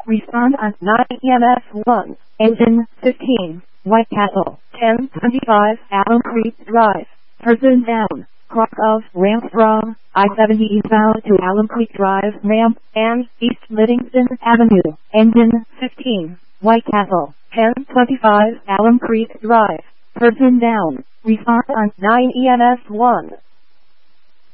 Respond on 9 EMS 1. Engine 15. White Castle 1025 Alum Creek Drive. Person down. Cross of ramp from I-70 eastbound to Alum Creek Drive ramp and East Livingston Avenue. Engine 15. White Castle 1025 Alum Creek Drive. Person down. Respond on 9 EMS 1.